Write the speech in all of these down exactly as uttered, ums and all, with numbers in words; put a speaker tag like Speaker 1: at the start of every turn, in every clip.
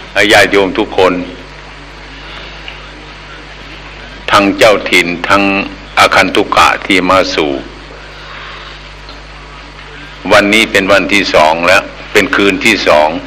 Speaker 1: ญาติโยมทุกคนทั้งเจ้าถิ่นทั้งอาคันตุกะที่มาสู่วันนี้เป็นวันที่สองแล้วเป็นคืนที่สอง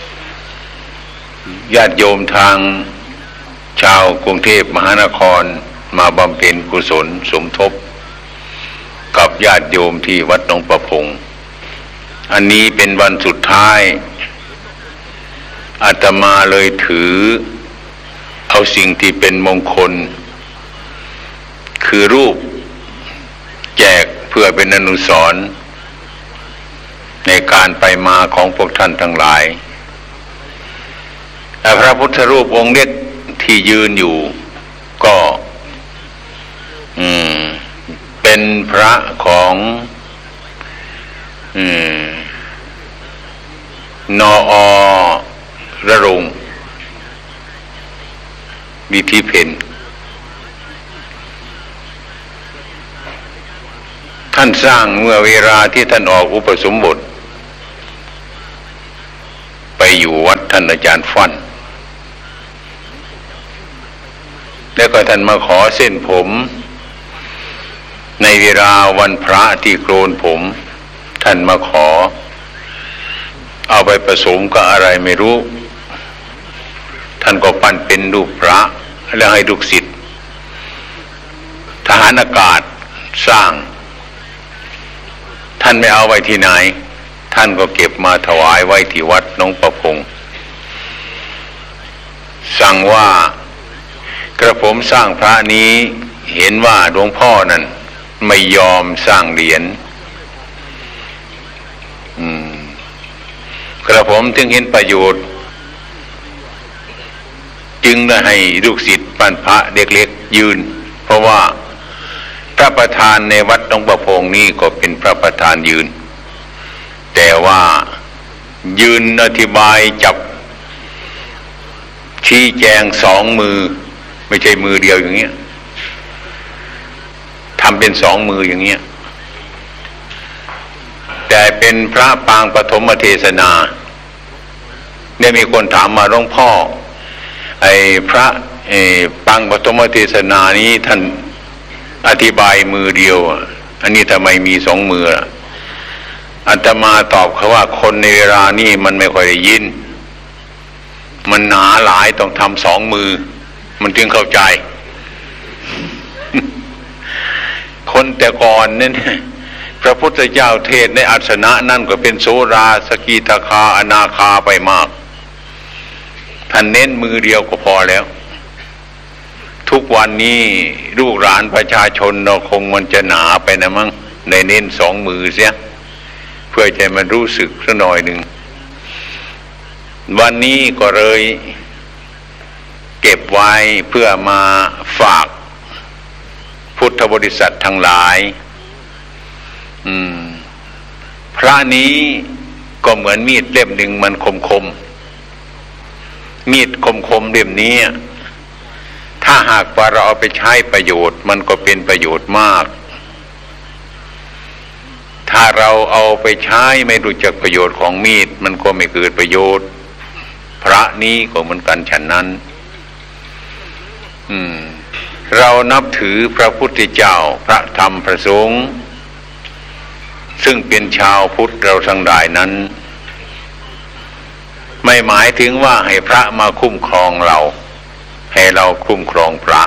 Speaker 1: ญาติโยมทางชาวกรุงเทพมหานครมาบำเพ็ญกุศลสมทบกับญาติโยมที่วัดหนองประพงอันนี้เป็นวันสุดท้ายอาตมาเลยถือเอาสิ่งที่เป็นมงคลคือรูปแจกเพื่อเป็นอนุสรณ์ในการไปมาของพวกท่านทั้งหลายแต่พระพุทธรูปองค์เล็กที่ยืนอยู่ก็อืมเป็นพระของอืมนอระรงวิธีเพนท่านสร้างเมื่อเวลาที่ท่านออกอุปสมบทไปอยู่วัดท่านอาจารย์ฟั่นแล้วก็ท่านมาขอเส้นผมในเวลาวันพระที่โกนผมท่านมาขอเอาไปผสมกับอะไรไม่รู้ท่านก็ปั้นเป็นรูปพระแล้วให้ลูกศิษย์ทหารอากาศสร้างท่านไม่เอาไว้ที่ไหนท่านก็เก็บมาถวายไว้ที่วัดหนองประพงสั่งว่ากระผมสร้างพระนี้เห็นว่าหลวงพ่อนั้นไม่ยอมสร้างเหรียญกระผมจึงเห็นประโยชน์จึงได้ให้ลูกศิษย์ปั้นพระเด็กๆยืนเพราะว่าพระประธานในวัดหนองประพงนี้ก็เป็นพระประธานยืนแต่ว่ายืนอธิบายจับชี้แจงสองมือไม่ใช่มือเดียวอย่างเงี้ยทำเป็นสองมืออย่างเงี้ยแต่เป็นพระปางปฐมเทศนาเนี่ยมีคนถามมาหลวงพ่อไอ้พระไอ้ปางปฐมเทศนานี้ท่านอธิบายมือเดียวอันนี้ทำไมมีสองมือล่ะอาตมาตอบเขาว่าคนในเวลานี้มันไม่ค่อยได้ยินมันหนาหลายต้องทำสองมือมันจึงเข้าใจ คนแต่ก่อนเนี่ยพระพุทธเจ้าเทศในอาสนะนั่นก็เป็นโสราสกิทาคาอนาคาไปมากท่านเน้นมือเดียวก็พอแล้วทุกวันนี้ลูกหลานประชาชนเราคงมันจะหนาไปนะมั้งในเน้นสองมือเสียเพื่อจะมันรู้สึกสักหน่อยหนึ่งวันนี้ก็เลยเก็บไว้เพื่อมาฝากพุทธบริษัททั้งหลายอืมพระนี้ก็เหมือนมีดเล่มหนึ่งมันคมคมมีดคมคมเล่มนี้ถ้าหากว่าเราเอาไปใช้ประโยชน์มันก็เป็นประโยชน์มากถ้าเราเอาไปใช้ไม่รู้จักประโยชน์ของมีดมันก็ไม่เกิดประโยชน์พระนี้ก็เหมือนกันฉันนั้นอืมเรานับถือพระพุทธเจ้าพระธรรมพระสงฆ์ซึ่งเป็นชาวพุทธเราทั้งหลายนั้นไม่หมายถึงว่าให้พระมาคุ้มครองเราให้เราคุ้มครองพระ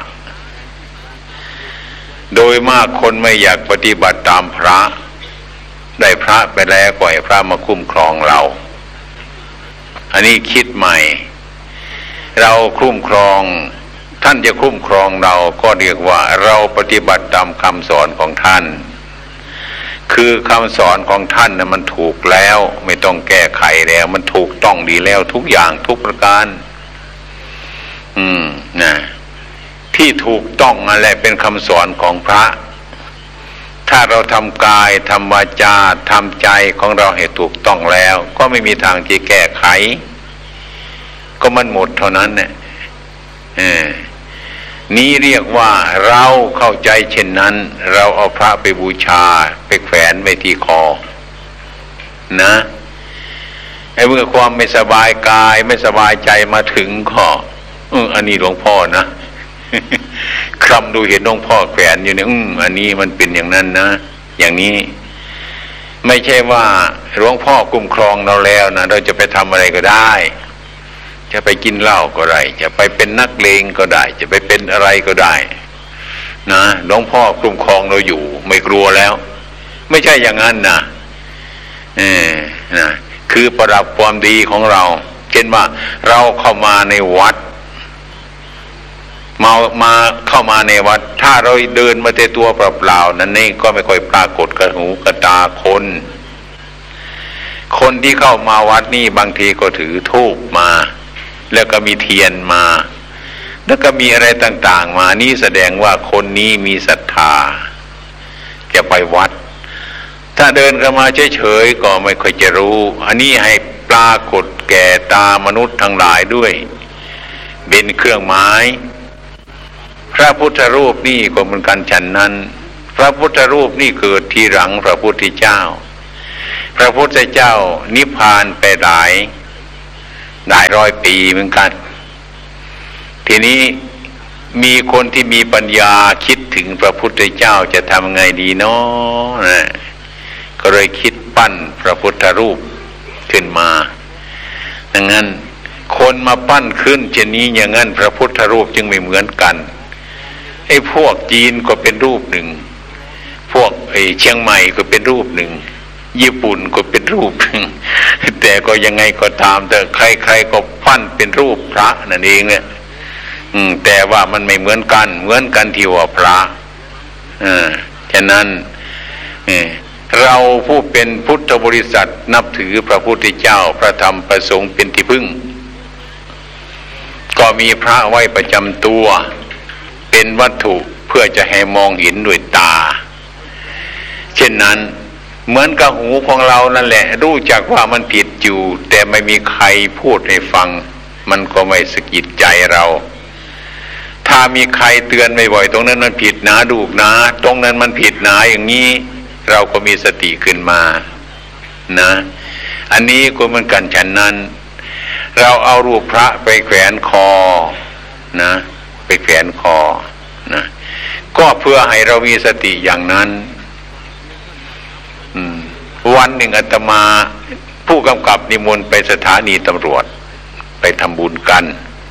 Speaker 1: โดยมากคนไม่อยากปฏิบัติตามพระได้พระไปแล้วก็ให้พระมาคุ้มครองเราอันนี้คิดใหม่เราคุ้มครองท่านจะคุ้มครองเราก็เรียกว่าเราปฏิบัติตามคำสอนของท่านคือคำสอนของท่านนะมันถูกแล้วไม่ต้องแก้ไขแล้วมันถูกต้องดีแล้วทุกอย่างทุกประการอืมนะที่ถูกต้องอะไรเป็นคำสอนของพระถ้าเราทำกายทำวาจาทำใจของเราให้ถูกต้องแล้วก็ไม่มีทางที่แก้ไขก็มันหมดเท่านั้นเนี่ยนี้เรียกว่าเราเข้าใจเช่นนั้นเราเอาพระไปบูชาไปแขวนไว้ที่คอนะอ้เมื่อความไม่สบายกายไม่สบายใจมาถึงก็เอออันนี้หลวงพ่อนะคลำดูเห็นหลวงพ่อแขวนอยู่เนี่ยอืมอันนี้มันเป็นอย่างนั้นนะอย่างนี้ไม่ใช่ว่าหลวงพ่อคุ้มครองเราแล้วนะเราจะไปทำอะไรก็ได้จะไปกินเหล้าก็ได้จะไปเป็นนักเลงก็ได้จะไปเป็นอะไรก็ได้นะหลวงพ่อคุ้มครองเราอยู่ไม่กลัวแล้วไม่ใช่อย่างนั้นนะเออนะคือประดับความดีของเราเช่นว่าเราเข้ามาในวัดมามาเข้ามาในวัดถ้าเราเดินมาแต่ตัวเปล่าๆนั่นนี่ก็ไม่ค่อยปรากฏกระหูกระตาคนคนที่เข้ามาวัดนี่บางทีก็ถือธูปมาแล้วก็มีเทียนมาแล้วก็มีอะไรต่างๆมานี่แสดงว่าคนนี้มีศรัทธาจะไปวัดถ้าเดินเข้ามาเฉยๆก็ไม่ค่อยจะรู้อันนี้ให้ปรากฏแก่ตามนุษย์ทั้งหลายด้วยเป็นเครื่องหมายพระพุทธรูปนี่ก็เหมือนกันฉันนั้นพระพุทธรูปนี่เกิดทีหลังพระพุทธเจ้าพระพุทธเจ้านิพพานไปหลายหลายร้อยปีเหมือนกันทีนี้มีคนที่มีปัญญาคิดถึงพระพุทธเจ้าจะทำไงดีเนาะนะก็เลยคิดปั้นพระพุทธรูปขึ้นมาดังนั้นคนมาปั้นขึ้นเช่นนี้อย่างนั้นพระพุทธรูปจึงไม่เหมือนกันไอ้พวกจีนก็เป็นรูปหนึ่งพวกไอ้เชียงใหม่ก็เป็นรูปหนึ่งญี่ปุ่นก็เป็นรูปหนึ่งแต่ก็ยังไงก็ตามแต่ใครๆก็ปั้นเป็นรูปพระนั่นเองเนี่ยอืมแต่ว่ามันไม่เหมือนกันเหมือนกันที่ว่าพระอ่าฉะนั้นเออเราผู้เป็นพุทธบริษัทนับถือพระพุทธเจ้าพระธรรมพระสงฆ์เป็นที่พึ่งก็มีพระไว้ประจำตัวเป็นวัตถุเพื่อจะให้มองเห็นด้วยตาเช่นนั้นเหมือนกับหูของเรานั่นแหละรู้จักว่ามันผิดอยู่แต่ไม่มีใครพูดให้ฟังมันก็ไม่สะกิดใจเราถ้ามีใครเตือนบ่อยๆตรงนั้นมันผิดนะดูกนะตรงนั้นมันผิดนะอย่างนี้เราก็มีสติขึ้นมานะอันนี้ก็เหมือนกันฉันนั้นเราเอารูปพระไปแขวนคอนะไปแขวนคอนะก็เพื่อให้เรามีสติอย่างนั้นวันหนึ่งอาตมาผู้กำกับนิมนต์ไปสถานีตำรวจไปทำบุญกัน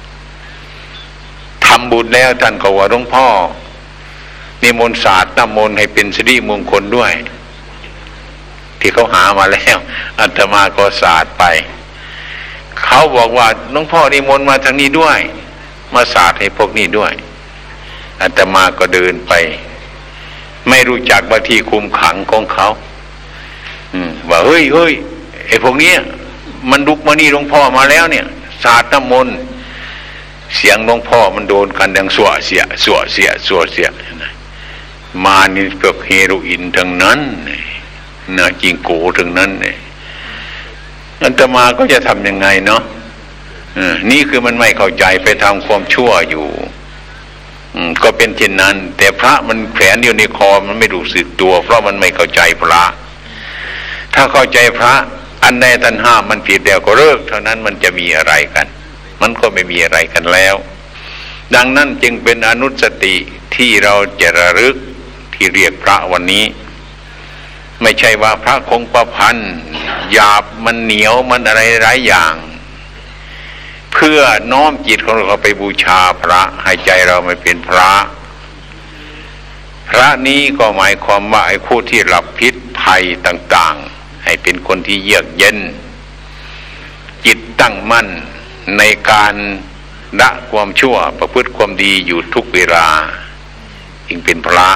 Speaker 1: ทำบุญแล้วท่านก็ว่าหลวงพ่อนิมนต์สาดน้ำมนต์ให้เป็นสิริมงคลด้วยที่เขาหามาแล้วอาตมาก็สาดไปเขาบอกว่าหลวงพ่อนิมนต์มาทางนี้ด้วยมาสาดให้พวกนี้ด้วยอาตมาก็เดินไปไม่รู้จักว่าที่คุมขังของเขาว่าเฮ้ยเฮ้ยไอ้พวกนี้มันลุกมานี่หลวงพ่อมาแล้วเนี่ยสาดน้ำมนต์เสียงหลวงพ่อมันโดนกันดังสั่วเสียสั่วเสียสั่วเสียมานี่พวกเฮโรอีนทั้งนั้นนะจิงโกทั้งนั้นเนี่ยอาตมาก็จะทำยังไงเนาะนี่คือมันไม่เข้าใจไปทำความชั่วอยู่ก็เป็นเช่นนั้นแต่พระมันแขวนอยู่ในคอมันไม่รู้สึกตัวเพราะมันไม่เข้าใจพระถ้าเข้าใจพระอันใดท่านห้ามมันผิดแล้วก็เลิกเท่านั้นมันจะมีอะไรกันมันก็ไม่มีอะไรกันแล้วดังนั้นจึงเป็นอนุสติที่เราจะระลึกที่เรียกพระวันนี้ไม่ใช่ว่าพระคงประพันธ์หยาบมันเหนียวมันอะไรหลายอย่างเพื่อน้อมจิตของเราไปบูชาพระให้ใจเราไม่เป็นพระพระนี้ก็หมายความว่าไอ้ผู้ที่รับพิษภัยต่างๆให้เป็นคนที่เยือกเย็นจิตตั้งมั่นในการละความชั่วประพฤติความดีอยู่ทุกเวลาจึงเป็นพระ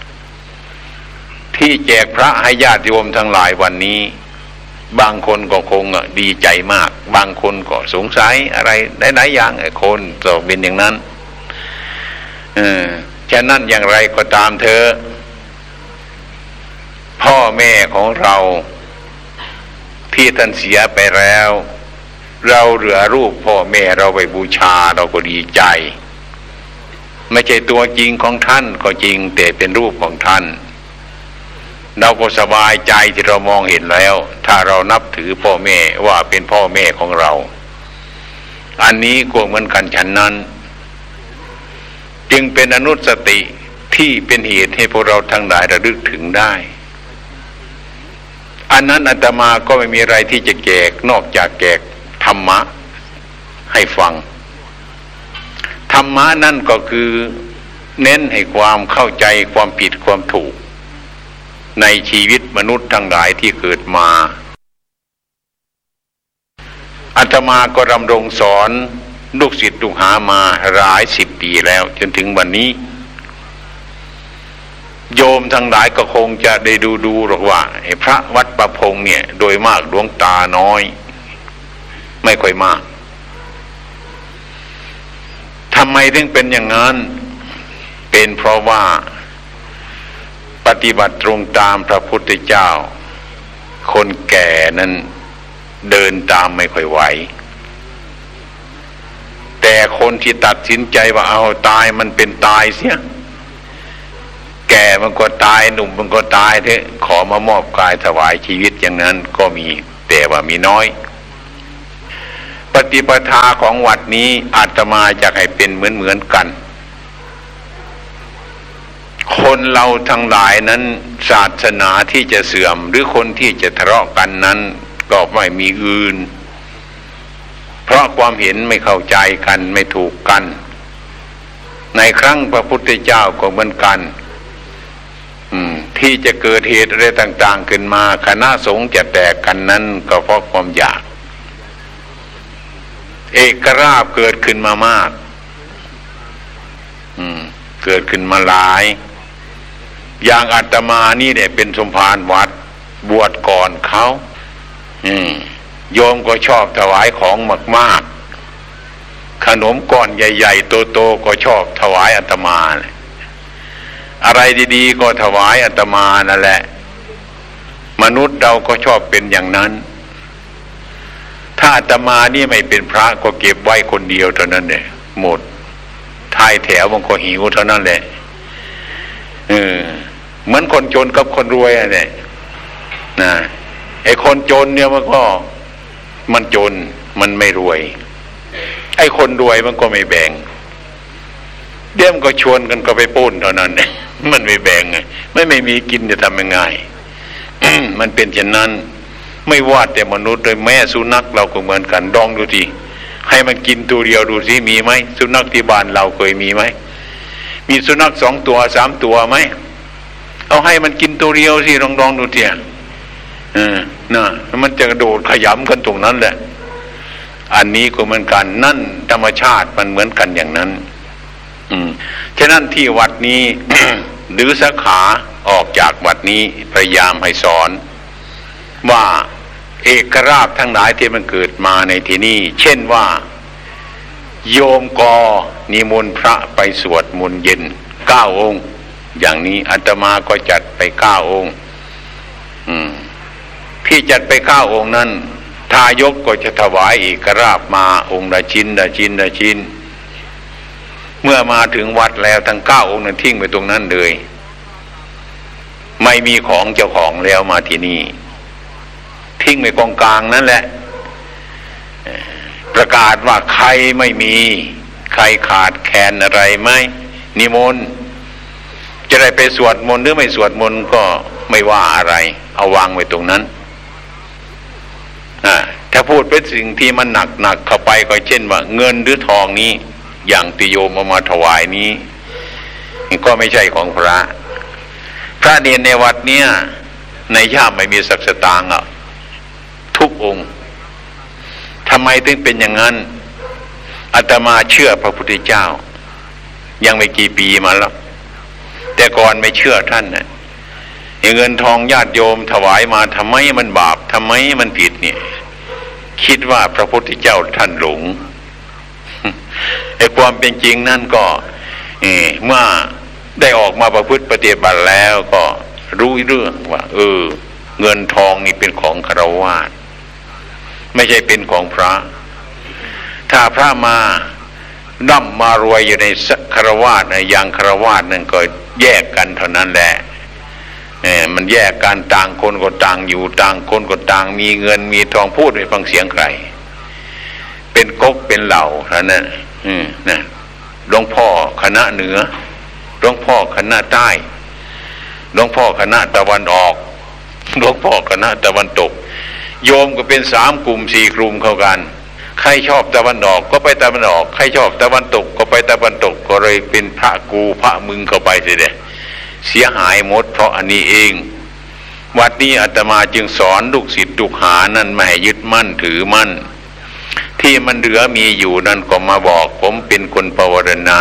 Speaker 1: ที่แจกพระให้ญาติโยมทั้งหลายวันนี้บางคนก็คงดีใจมากบางคนก็สงสัยอะไรหลายๆอย่างไอ้คนจะเป็นอย่างนั้นเออฉะนั้นอย่างไรก็ตามเธอพ่อแม่ของเราที่ท่านเสียไปแล้วเราเหลือรูปพ่อแม่เราไปบูชาเราก็ดีใจไม่ใช่ตัวจริงของท่านก็จริงแต่เป็นรูปของท่านเราก็สบายใจที่เรามองเห็นแล้วถ้าเรานับถือพ่อแม่ว่าเป็นพ่อแม่ของเราอันนี้ก็เหมือนกันฉันนั้นจึงเป็นอนุสติที่เป็นเหตุให้พวกเราทั้งหลายระลึกถึงได้อันนั้นอาตมาก็ไม่มีอะไรที่จะแจกนอกจากแจกธรรมะให้ฟังธรรมะนั่นก็คือเน้นให้ความเข้าใจความผิดความถูกในชีวิตมนุษย์ทั้งหลายที่เกิดมาอาตมาก็ดำรงสอนลูกศิษย์ลูกหามาหลายสิบปีแล้วจนถึงวันนี้โยมทั้งหลายก็คงจะได้ดูดูหรอกว่าไอ้พระวัดประพงเนี่ยโดยมากดวงตาน้อยไม่ค่อยมากทำไมถึงเป็นอย่างนั้นเป็นเพราะว่าปฏิบัติตรงตามพระพุทธเจ้าคนแก่นั้นเดินตามไม่ค่อยไหวแต่คนที่ตัดสินใจว่าเอาตายมันเป็นตายเสียแก่มันก็ตายหนุ่มมันก็ตายเถอะขอมามอบกายถวายชีวิตอย่างนั้นก็มีแต่ว่ามีน้อยปฏิปทาของวัดนี้อาตมาอยากให้เป็นเหมือนเหมือนกันคนเราทั้งหลายนั้นศาสนาที่จะเสื่อมหรือคนที่จะทะเลาะกันนั้นก็ไม่มีอื่นเพราะความเห็นไม่เข้าใจกันไม่ถูกกันในครั้งพระพุทธเจ้าก็เหมือนกันที่จะเกิดเหตุอะไรต่างๆขึ้นมาคณะสงฆ์จะแตกกันนั้นก็เพราะความอยากเอกราชเกิดขึ้นมามากเกิดขึ้นมาหลายอย่างอาตมานี่เนี่ยเป็นสมภารวัดบวชก่อนเขาโยมก็ชอบถวายของมากๆขนมก้อนใหญ่ๆโตๆก็ชอบถวายอาตมาอะไรดีๆก็ถวายอาตมานั่นแหละมนุษย์เราก็ชอบเป็นอย่างนั้นถ้าอาตมานี่ไม่เป็นพระก็เก็บไว้คนเดียวเท่านั้นเนี่ยหมดท้ายแถวมันก็หิวเท่านั้นแหละเออเหมือนคนจนกับคนรวยอ่ะเนี่ยนะไอ้คนจนเนี่ยมันก็มันจนมันไม่รวยไอ้คนรวยมันก็ไม่แบ่งเดี๋ยวมันก็ชวนกันก็ไปป้นเท่านั้นเนี่ยมันไม่แบ่งไงไม่ไม่มีกินจะทำยังไง มันเป็นเช่นนั้นไม่ว่าแต่มนุษย์เลยแม่สุนัขเราก็เหมือนกันลองดูทีให้มันกินตัวเดียวดูสิมีไหมสุนัขที่บ้านเราเคยมีไหมมีสุนัขสองตัวสามตัวไหมเอาให้มันกินตัวเดียวสิลองลองดูทีเออน่ะมันจะกระโดดขยำกันตรงนั้นแหละอันนี้ก็เหมือนกันนั่นธรรมชาติมันเหมือนกันอย่างนั้นอืมฉะนั้นที่วัดนี้ หรือสาขาออกจากวัดนี้พยายามให้สอนว่าเอกราชทั้งหลายที่มันเกิดมาในที่นี้เช่นว่าโยมกอนิมนต์พระไปสวดมนต์เย็นเก้าองค์อย่างนี้อาตมาก็จัดไปเก้าองค์อืมที่จัดไปเก้าองค์นั้นทายกก็จะถวายเอกราชมาองค์ละชิ้นละชิ้นละชิ้นเมื่อมาถึงวัดแล้วทั้งเก้าองค์นั้นทิ้งไปตรงนั้นเลยไม่มีของเจ้าของแล้วมาที่นี่ทิ้งไปกองกลางนั่นแหละประกาศว่าใครไม่มีใครขาดแคลนอะไรไหมนิมนต์จะได้ไปสวดมนต์หรือไม่สวดมนต์ก็ไม่ว่าอะไรเอาวางไว้ตรงนั้นถ้าพูดเป็นสิ่งที่มันหนักหนักเข้าไปก็เช่นว่าเงินหรือทองนี้อย่างติโยมเอามาถวายนี้ก็ไม่ใช่ของพระพระเนรในวัดเนี้ยในย่ามไม่มีสักสตางค์อ่ะทุกองค์ทำไมถึงเป็นอย่างนั้นอาตมาเชื่อพระพุทธเจ้ายังไม่กี่ปีมาแล้วแต่ก่อนไม่เชื่อท่านนะเงินทองญาติโยมถวายมาทำไมมันบาปทำไมมันผิดเนี่ยคิดว่าพระพุทธเจ้าท่านหลงไอ้ความเป็นจริงนั่นก็เมื่อได้ออกมาประพฤติปฏิบัติแล้วก็รู้เรื่องว่าเออเงินทองนี่เป็นของฆราวาสไม่ใช่เป็นของพระถ้าพระมาร่ำมารวยอยู่ในฆราวาสนะอย่างฆราวาสนั่นก็แยกกันเท่านั้นแหละเออมันแยกกันต่างคนก็ต่างอยู่ต่างคนก็ต่างมีเงินมีทองพูดไม่ฟังเสียงใครเป็นก๊กเป็นเหล่าเท่านั้นอืมนะหลวงพ่อคณะเหนือหลวงพ่อคณะใต้หลวงพ่อคณะตะวันออกหลวงพ่อคณะตะวันตกโยมก็เป็นสามกลุ่มสี่กลุ่มเข้ากันใครชอบตะวันออกก็ไปตะวันออกใครชอบตะวันตกก็ไปตะวันตกก็เลยเป็นพระกูพระมึงเข้าไปเสียเด้เสียหายหมดเพราะอันนี้เองวัดนี้อาตมาจึงสอนลูกศิษย์ลูกหานั่นไม่ให้ยึดมั่นถือมั่นที่มันเหลือมีอยู่นั่นก็มาบอกผมเป็นคนภาวนา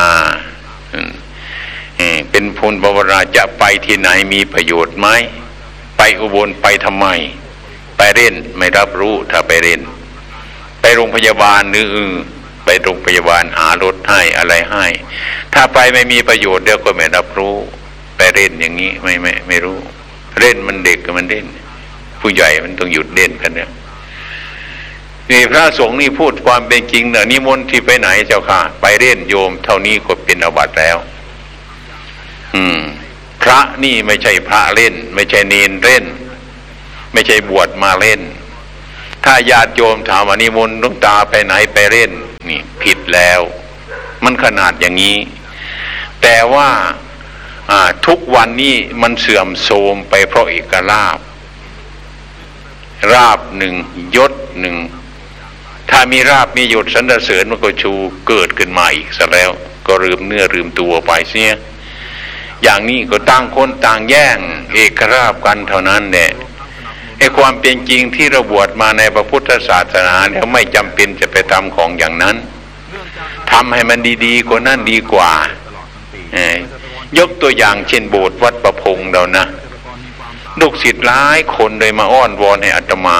Speaker 1: เป็นพลภาวนาจะไปที่ไหนมีประโยชน์ไหมไปอุบลไปทำไมไปเล่นไม่รับรู้ถ้าไปเล่นไปโรงพยาบาลหรืออือไปโรงพยาบาลหารถให้อะไรให้ถ้าไปไม่มีประโยชน์เดี๋ยวก็ไม่รับรู้ไปเล่นอย่างนี้ไม่ไม่ไม่รู้เล่นมันเด็กก็มันเล่นผู้ใหญ่มันต้องหยุดเล่นกันเนี่ยนี่พระสงฆ์นี่พูดความเป็นจริงเนอะนิมนต์ที่ไปไหนเจ้าค่ะไปเล่นโยมเท่านี้ก็เป็นอาบัติแล้วอืมพระนี่ไม่ใช่พระเล่นไม่ใช่เนรเล่นไม่ใช่บวชมาเล่นถ้าญาติโยมถามว่านิมนต์หลวงตาไปไหนไปเล่นนี่ผิดแล้วมันขนาดอย่างนี้แต่ว่าทุกวันนี้มันเสื่อมโทรมไปเพราะเอกลาภราบหนึ่งยศหนึ่งถ้ามีราบมียศสรรเสริญมันก็ชูเกิดขึ้นมาอีกซะแล้วก็ลืมเนื้อลืมตัวไปเสียอย่างนี้ก็ต่างคนต่างแย่งเอกราบกันเท่านั้นแหละไอ้ความเป็นจริงที่เราบวชมาในพระพุทธศาสนาแล้วไม่จำเป็นจะไปทำของอย่างนั้นทำให้มันดีๆกว่านั้นดีกว่ายกตัวอย่างเช่นโบสถ์วัดประพงเรานะลูกศิษย์หลายคนเลยมาอ้อนวอนให้อาตมา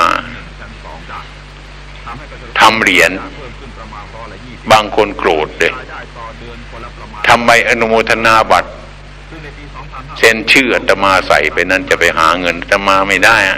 Speaker 1: ทำเหรียญบางคนโกรธเลยทำไมอนุโมทนาบัตรเซ็นชื่ออาตมาใส่ไปนั้นจะไปหาเงินอาตมาไม่ได้อะ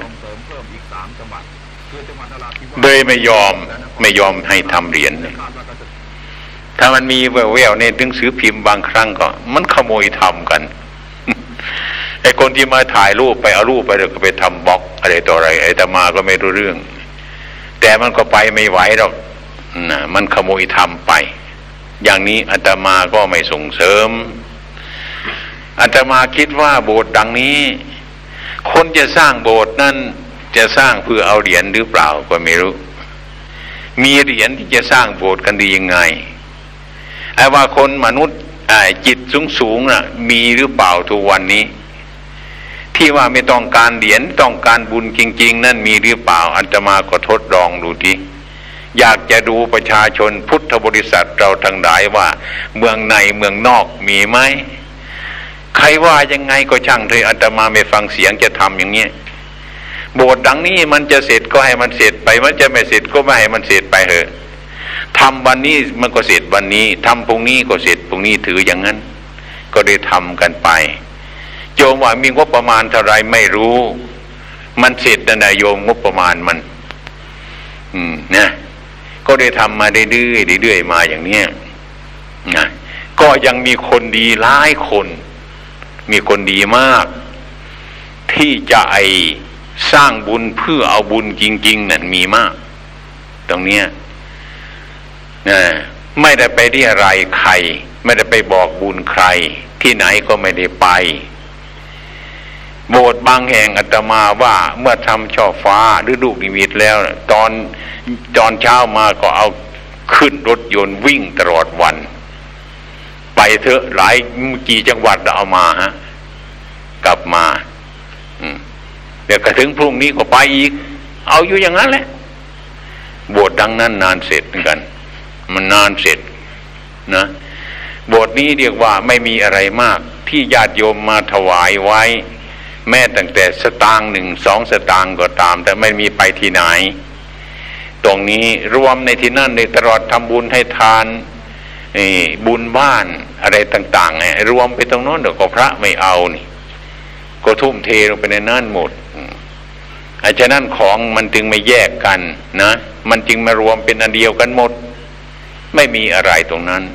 Speaker 1: เลยไม่ยอมไม่ยอมให้ทำเหรียญถ้ามันมีแววๆในหนังสือพิมพ์บางครั้งก็มันขโมยทำกันไอ้คนที่มาถ่ายรูปไปเอารูปไปแล้วก็ไปทำบล็อกอะไรต่ออะไรไอ้อาตมาก็ไม่รู้เรื่องแต่มันก็ไปไม่ไหวหรอกนะมันขโมยทำไปอย่างนี้อาตมาก็ไม่ส่งเสริมอาตมาคิดว่าโบสถ์ดังนี้คนจะสร้างโบสถ์นั้นจะสร้างเพื่อเอาเหรียญหรือเปล่าก็ไม่รู้มีเหรียญที่จะสร้างโบสถ์กันดียังไงไอ้ว่าคนมนุษย์จิตสูงๆน่ะมีหรือเปล่าทุกวันนี้ที่ว่าไม่ต้องการเหรียญต้องการบุญจริงๆนั่นมีหรือเปล่าอาตมาก็ทดลองดูทีอยากจะดูประชาชนพุทธบริษัทเราทั้งหลายว่าเมืองในเมืองนอกมีไหมใครว่ายังไงก็ช่างเถอะอาตมาไม่ฟังเสียงจะทำอย่างเงี้ยโบสถ์ดังนี้มันจะเสร็จก็ให้มันเสร็จไปมันจะไม่เสร็จก็ไม่ให้มันเสร็จไปเถอะทำวันนี้มันก็เสร็จวันนี้ทำพรุ่งนี้ก็เสร็จพรุ่งนี้ถืออย่างนั้นก็ได้ทำกันไปโยมว่ามีงบประมาณเท่าไรไม่รู้มันเสร็จนะโยมงบประมาณมันอืมนะก็ได้ทำมาเรื่อยๆเรื่อยๆมาอย่างเนี้ยนะก็ยังมีคนดีหลายคนมีคนดีมากที่จะไอสร้างบุญเพื่อเอาบุญจริงๆนั่นมีมากตรงเนี้ยนะไม่ได้ไปเรียรายใครไม่ได้ไปบอกบุญใครที่ไหนก็ไม่ได้ไปโบสถ์บางแห่งอาตมาว่าเมื่อทำช่อฟ้าหรือลูกนิมิตแล้วตอนตอนเช้ามาก็เอาขึ้นรถยนต์วิ่งตลอดวันไปเถอะหลายกี่จังหวัดเอามาฮะกลับมาเดี๋ยวก็ถึงพรุ่งนี้ก็ไปอีกเอาอยู่อย่างนั้นแหละโบสถ์ดังนั้นนานเสร็จเหมือนกันมันนานเสร็จนะโบสถ์นี้เรียกว่าไม่มีอะไรมากที่ญาติโยมมาถวายไว้แม้ตั้งแต่สตางค์หนึ่งสองสตางค์ก็ตามแต่ไม่มีไปที่ไหนตรงนี้รวมในที่นั่นในตลอดทำบุญให้ทานบุญบ้านอะไรต่างๆไงรวมไปตรงโน้นเดี๋ยวก็พระไม่เอานี่ก็ทุ่มเทลงไปในนั่นหมดอาฉะนั้นของมันจึงไม่แยกกันนะมันจึงมารวมเป็นอันเดียวกันหมดไม่มีอะไรตรงนั้น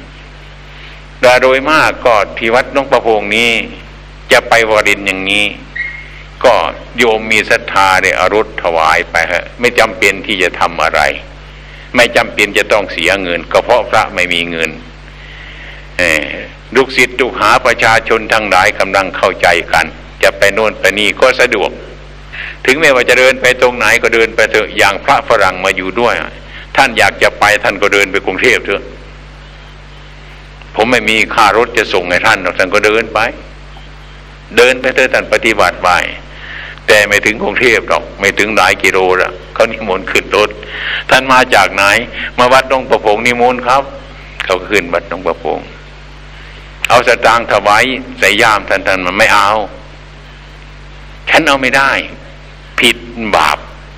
Speaker 1: แต่โดยมากก็ที่วัดหลวงประพงนี้จะไปวรินทร์อย่างนี้ก็โยมมีศรัทธาเนี่ยเอารถถวายไปฮะไม่จำเป็นที่จะทำอะไรไม่จำเป็นจะต้องเสียเงินก็เพราะพระไม่มีเงินลูกศิษย์ลูกหาประชาชนทั้งหลายกำลังเข้าใจกันจะไปโน่นไปนี่ก็สะดวกถึงแม้ว่าจะเดินไปตรงไหนก็เดินไปเถอะอย่างพระฝรั่งมาอยู่ด้วยท่านอยากจะไปท่านก็เดินไปกรุงเทพเถอะผมไม่มีค่ารถจะส่งให้ท่านท่านก็เดินไปเดินไปเถอะท่านปฏิบัติไปแต่ไม่ถึงกรุงเทพหรอกไม่ถึงหลายกิโลละเขานิมนต์ขึ้นรถท่านมาจากไหนมาวัดหลวงประพงนิมนต์ครับเขาขึ้นวัดหลวงประพงเอาสตางค์ถวายใส่ย่ามท่านท่านมันไม่เอาฉันเอาไม่ได้ผิดบาป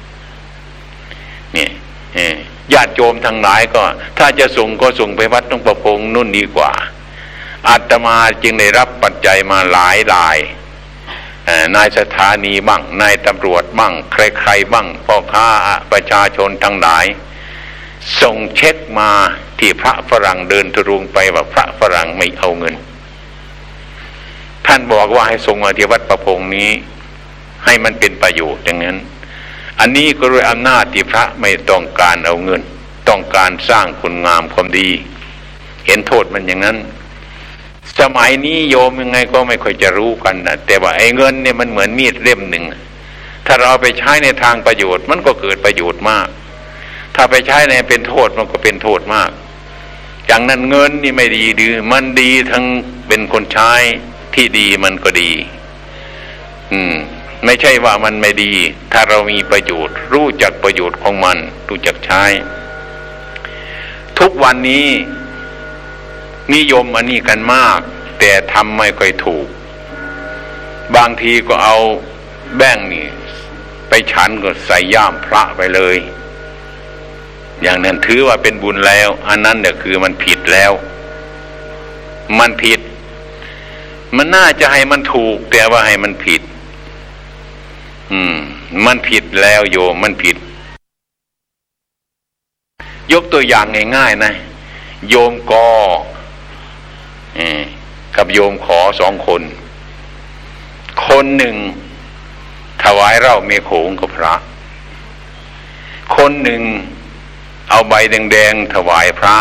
Speaker 1: เนี่ยญาติโยมทั้งหลายก็ถ้าจะส่งก็ส่งไปวัดหลวงประพงนู่นดีกว่าอาตมาจึงได้รับปัจจัยมาหลายรายนายสถานีบ้างนายตำรวจบ้างใครๆบ้างพ่อค้าประชาชนทั้งหลายส่งเช็คมาที่พระฝรั่งเดินทุรงไปว่าพระฝรั่งไม่เอาเงินท่านบอกว่าให้ส่งมาที่วัดประพงนี้ให้มันเป็นประโยชน์อย่างนั้นอันนี้ก็ด้วยอำนาจที่พระไม่ต้องการเอาเงินต้องการสร้างคุณงามความดีเห็นโทษมันอย่างนั้นสมัยนี้โยมยังไงก็ไม่ค่อยจะรู้กันนะแต่ว่าไอ้เงินเนี่ยมันเหมือนมีดเล่มหนึ่งถ้าเราเอาไปใช้ในทางประโยชน์มันก็เกิดประโยชน์มากถ้าไปใช้ในเป็นโทษมันก็เป็นโทษมากอย่างนั้นเงินนี่ไม่ดีหรือมันดีทั้งเป็นคนใช้ที่ดีมันก็ดีอืมไม่ใช่ว่ามันไม่ดีถ้าเรามีประโยชน์รู้จักประโยชน์ของมันรู้จักใช้ทุกวันนี้นิยมอันนี้กันมากแต่ทำไม่ค่อยถูกบางทีก็เอาแบ่งนี่ไปฉันก็ใส่ย่ามพระไปเลยอย่างนั้นถือว่าเป็นบุญแล้วอันนั้นเนี่ยคือมันผิดแล้วมันผิดมันน่าจะให้มันถูกแต่ว่าให้มันผิดอืมมันผิดแล้วโยมมันผิดยกตัวอย่างง่ายๆนะโยมกอกับโยมขอสองคนคนหนึ่งถวายเหล้าเมโขงกับพระคนหนึ่งเอาใบแดงๆถวายพระ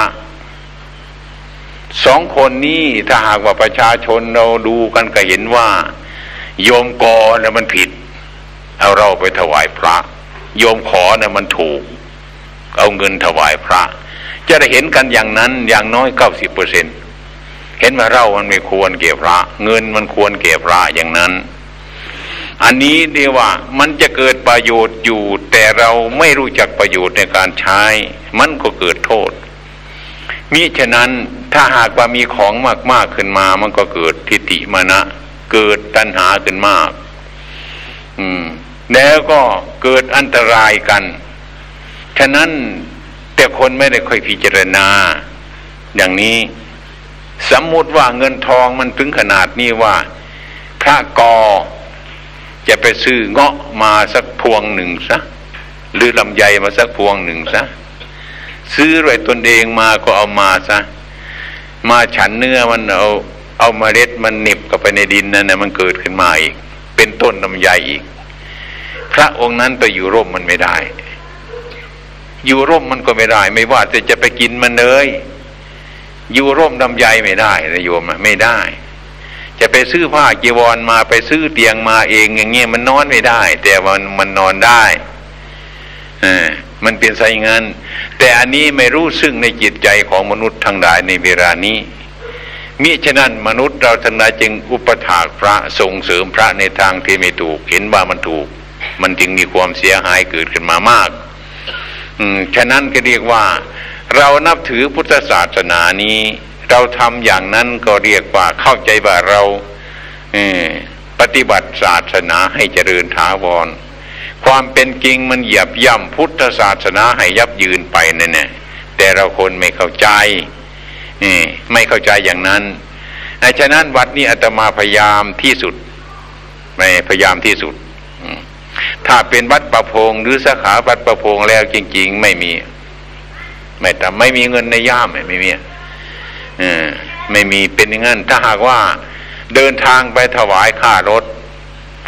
Speaker 1: สองคนนี้ถ้าหากว่าประชาชนเราดูกันก็เห็นว่าโยมกอเนี่ยมันผิดเอาเราไปถวายพระโยมขอเนี่ยมันถูกเอาเงินถวายพระจะได้เห็นกันอย่างนั้นอย่างน้อยเก้าสิบเปอร์เซ็นต์เห็นว่าเรามันไม่ควรเก็บพระเงินมันควรเก็บพระอย่างนั้นอันนี้เรียกว่ามันจะเกิดประโยชน์อยู่แต่เราไม่รู้จักประโยชน์ในการใช้มันก็เกิดโทษมิฉะนั้นถ้าหากว่ามีของมากๆขึ้นมามันก็เกิดทิฏฐิมานะเกิดตัณหาขึ้นมากอืมแล้วก็เกิดอันตรายกันฉะนั้นแต่คนไม่ได้ค่อยพิจารณาอย่างนี้สมมุติว่าเงินทองมันถึงขนาดนี้ว่าพระกอจะไปซื้อเงาะมาสักพวงหนึ่งซะหรือลำไยมาสักพวงหนึ่งซะซื้อด้วยตนเองมาก็เอามาซะมาฉันเนื้อมันเอาเอาเมล็ดมันเหน็บเข้าไปในดินนั่นนะมันเกิดขึ้นมาอีกเป็นต้นลำไยอีกพระองค์นั้นไปอยู่ร่มมันไม่ได้อยู่ร่มมันก็ไม่ได้ไม่ว่าจะจะไปกินมันเลยอยู่ร่มลำไยไม่ได้นะโยมไม่ได้จะไปซื้อผ้าจีวรมาไปซื้อเตียงมาเองอย่างเงี้ยมันนอนไม่ได้แต่มันมันนอนได้อ่ามันเป็นไสงั้นแต่อันนี้ไม่รู้ซึ่งในจิตใจของมนุษย์ทั้งหลายในเวลานี้มิฉะนั้นมนุษย์เราทั้งหลายจึงอุปถากพระส่งเสริมพระในทางที่ไม่ถูกเห็นว่ามันถูกมันจึงมีความเสียหายเกิดขึ้นมามากอืมฉะนั้นก็เรียกว่าเรานับถือพุทธศาสนานี้เราทำอย่างนั้นก็เรียกว่าเข้าใจว่าเราปฏิบัติศาสนาให้เจริญถาวรความเป็นจริงมันเหยียบย่ำพุทธศาสนาให้ยับยืนไปนั่นแหละแต่เราคนไม่เข้าใจไม่เข้าใจอย่างนั้นฉะนั้นวัดนี้อาตมาพยายามที่สุดไม่พยายามที่สุดถ้าเป็นวัดประพงหรือสาขาวัดประพงแล้วจริงๆไม่มีไม่แต่ไม่มีเงินในย่ามไม่มีเออไม่มีเป็นอย่างนั้นถ้าหากว่าเดินทางไปถวายค่ารถ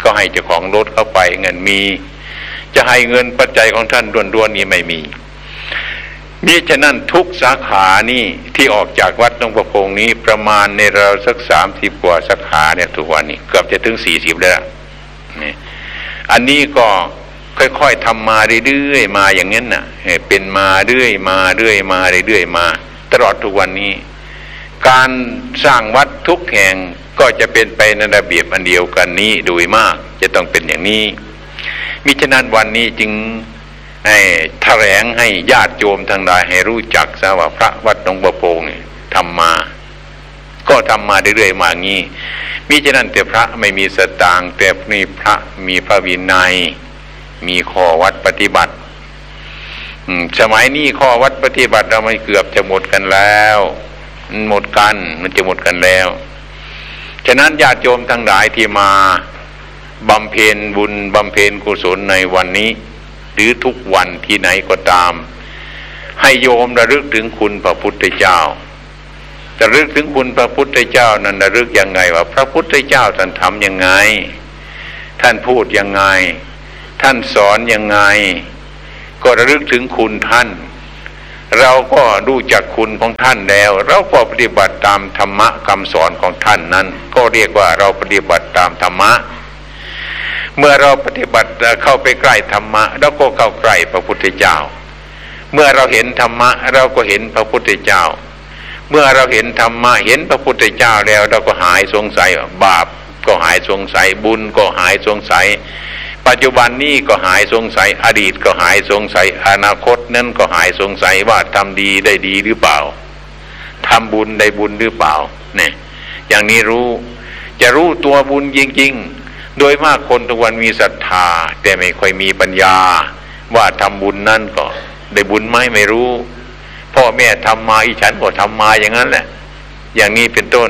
Speaker 1: ก็ให้เจ้าของรถเข้าไปเงินมีจะให้เงินปัจจัยของท่านด้วนๆนี้ไม่มีมิฉะนั้นทุกสาขานี่ที่ออกจากวัดหลวงพ่อคงนี้ประมาณในเราสักสามสิบกว่าสาขาเนี่ยทุกวันนี้เกือบจะถึงสี่สิบแล้วนี่อันนี้ก็ค่อยๆทำมาเรื่อยๆมาอย่างนั้นน่ะเป็นมาเรื่อยมาเรื่อยมาเรื่อยมาตลอดทุกวันนี้การสร้างวัดทุกแห่งก็จะเป็นไปในระเบียบอันเดียวกันนี้โดยมากจะต้องเป็นอย่างนี้มิฉะนั้นวันนี้จึงให้แถลงให้ญาติโยมทั้งหลายให้รู้จักซะว่าพระวัดหลวงพ่อโพงเนี่ยทำมาก็ทำมาเรื่อยๆมางี้มิฉะนั้นแต่พระไม่มีสตางค์แต่นี่พระมีพระวินัยมีข้อวัดปฏิบัติสมัยนี้ข้อวัดปฏิบัติเราไม่เกือบจะหมดกันแล้วหมดกันมันจะหมดกันแล้วฉะนั้นญาติโยมทั้งหลายที่มาบำเพ็ญบุญบำเพ็ญกุศลในวันนี้หรือทุกวันที่ไหนก็ตามให้โยมระลึกถึงคุณพระพุทธเจ้าจะระลึกถึงคุณพระพุทธเจ้านั้นระลึกยังไงว่าพระพุทธเจ้าท่านทำยังไงท่านพูดยังไงท่านสอนยังไงก็ระลึกถึงคุณท่านเราก็รู้จักคุณของท่านแล้วเราก็ปฏิบัติตามธรรมะคำสอนของท่านนั้นก็เรียกว่าเราปฏิบัติตามธรรมะเมื่อเราปฏิบัติเข้าไปใกล้ธรรมะเราก็เข้าใกล้พระพุทธเจ้าเมื่อเราเห็นธรรมะเราก็เห็นพระพุทธเจ้าเมื่อเราเห็นธรรมะเห็นพระพุทธเจ้าแล้วเราก็หายสงสัยบาปก็หายสงสัยบุญก็หายสงสัยปัจจุบันนี้ก็หายสงสัยอดีตก็หายสงสัยอนาคตนั้นก็หายสงสัยว่าทำดีได้ดีหรือเปล่าทำบุญได้บุญหรือเปล่าเนี่ยอย่างนี้รู้จะรู้ตัวบุญจริงๆโดยมากคนทุกวันมีศรัทธาแต่ไม่ค่อยมีปัญญาว่าทำบุญนั่นก็ได้บุญไหมไม่รู้พ่อแม่ทำมาอีฉันก็ทำมาอย่างนั้นแหละอย่างนี้เป็นต้น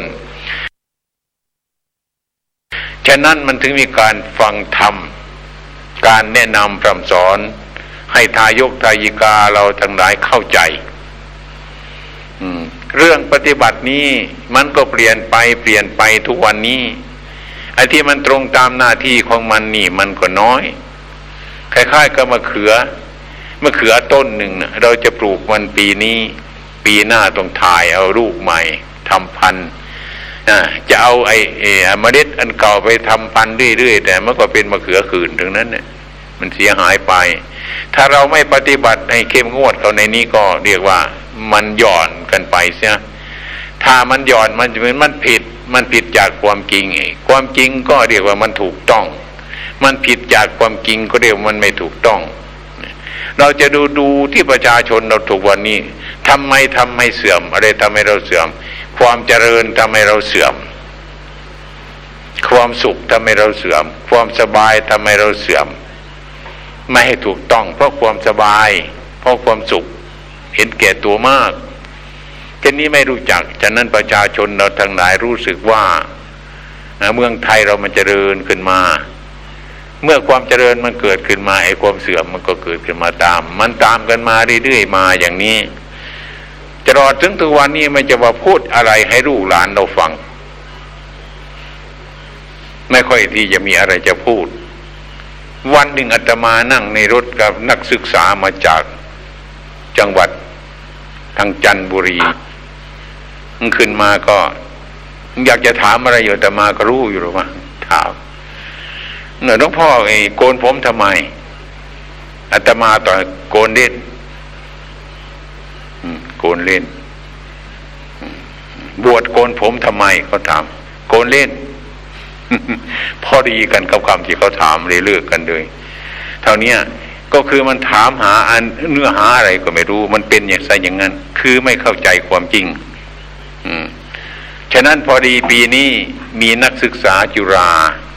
Speaker 1: ฉะนั้นมันถึงมีการฟังธรรมการแนะนำพร่ำสอนให้ทายกทายิกาเราทั้งหลายเข้าใจเรื่องปฏิบัตินี้มันก็เปลี่ยนไปเปลี่ยนไปทุกวันนี้ไอ้ที่มันตรงตามหน้าที่ของมันนี่มันก็น้อยคล้ายๆกับมะเขือมะเขือต้นหนึ่งเราจะปลูกมันปีนี้ปีหน้าต้องถ่ายเอาลูกใหม่ทำพันธุ์จะเอาไอ้เมล็ดอันเก่าไปทำพันธุ์เรื่อยๆแต่มันก็เป็นมะเขือขืนถึงนั้นเนี่ยมันเสียหายไปถ้าเราไม่ปฏิบัติให้เข้มงวดเขาในนี้ก็เรียกว่ามันหย่อนกันไปเสียถ้ามันหย่อนมันจะเป็นมันผิดมันผิดจากความจริงไอ้ความจริงก็เรียกว่ามันถูกต้องมันผิดจากความจริงก็เรียกว่ามันไม่ถูกต้องเราจะดูดูที่ประชาชนเราถูกวันนี้ทำไมทำให้เสื่อมอะไรทำให้เราเสื่อมความเจริญทำให้เราเสื่อมความสุขทำให้เราเสื่อมความสบายทำให้เราเสื่อมไม่ให้ถูกต้องเพราะความสบายเพราะความสุขเห็นแก่ตัวมากเช่นนี้ไม่รู้จักฉะนั้นประชาชนเราทั้งหลายรู้สึกว่าเมืองไทยเรามันเจริญขึ้นมาเมื่อความเจริญมันเกิดขึ้นมาไอ้ความเสื่อมมันก็เกิดขึ้นมาตามมันตามกันมาเรื่อยๆมาอย่างนี้ตลอดถึงทุกวันนี้มันจะว่าพูดอะไรให้ลูกหลานเราฟังไม่ค่อยที่จะมีอะไรจะพูดวันหนึ่งอาตมานั่งในรถกับนักศึกษามาจากจังหวัดทางจันทบุรีมันขึ้นมาก็อยากจะถามอะไรอยู่อาตมาก็รู้อยู่หรือว่าถามหลวงพ่อไอ้โกนผมทำไมอาตมาต่อโกนเล่นโกนเล่นบวชโกนผมทำไมเขาถามโกนเล่น พอดีกันกับคำที่เขาถามเลยเลือกกันเลยเท่านี้ก็คือมันถามหาอันเนื้อหาอะไรก็ไม่รู้มันเป็นอย่างไรอย่างนั้นคือไม่เข้าใจความจริงอืมฉะนั้นพอดีปีนี้มีนักศึกษาจุฬา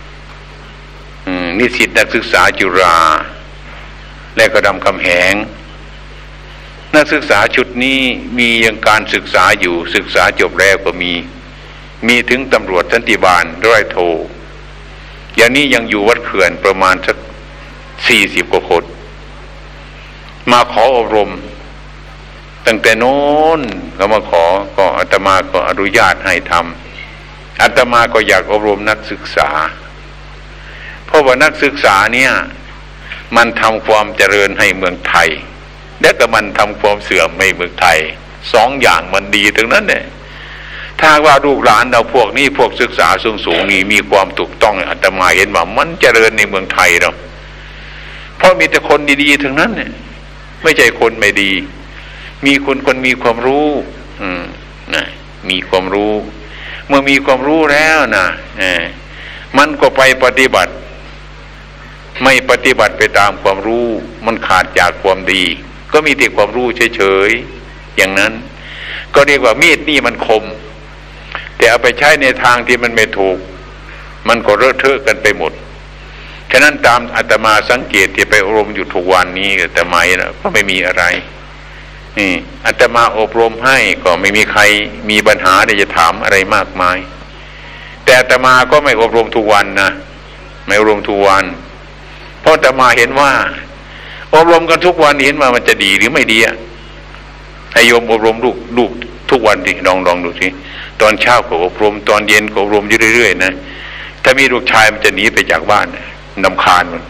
Speaker 1: นิสิตนักศึกษาจุฬาและก็รามคำแหงนักศึกษาชุดนี้มียังการศึกษาอยู่ศึกษาจบแล้วก็มีมีถึงตำรวจสันติบาลร้อยโทอย่างนี้ยังอยู่วัดเขื่อนประมาณสักสี่สิบกว่าคนมาขออบรมตั้งแต่โน้นก็มาขอก็อาตมาก็อนุญาตให้ทำอาตมาก็อยากอบรมนักศึกษาเพราะว่านักศึกษาเนี่ยมันทำความเจริญให้เมืองไทยและก็มันทำความเสื่อมให้เมืองไทยสองอย่างมันดีทั้งนั้นเนี่ยถ้าว่าลูกหลานเราพวกนี้พวกศึกษาสูงสูงนี่มีความถูกต้องอาตมาเห็นว่ามันเจริญในเมืองไทยเราเพราะมีแต่คนดีๆทั้งนั้นเนี่ยไม่ใช่คนไม่ดีมีคนคนมีความรู้อืมนะมีความรู้เมื่อมีความรู้แล้วนะเออมันก็ไปปฏิบัติไม่ปฏิบัติไปตามความรู้มันขาดจากความดีก็มีแต่ความรู้เฉยๆอย่างนั้นก็เรียกว่ามีดนี่มันคมแต่เอาไปใช้ในทางที่มันไม่ถูกมันก็เลอะเทอะกันไปหมดฉะนั้นตามอาตมาสังเกตที่ไปอบรมอยู่ทุกวันนี้แต่ไม่นะก็ไม่มีอะไรนี่อาตมาอบรมให้ก็ไม่มีใครมีปัญหาที่จะถามอะไรมากมายแต่อาตมาก็ไม่อบรมทุกวันนะไม่อบรมทุกวันเพราะอาตมาเห็นว่าอบรมกันทุกวันเห็นว่ามันจะดีหรือไม่ดีอะให้โยมอบรมลูกลูกทุกวันดิลองลองดูสิตอนเช้าก็อบรมตอนเย็นก็อบรมอยู่เรื่อยๆนะถ้ามีลูกชายมันจะหนีไปจากบ้านนำคาญมัน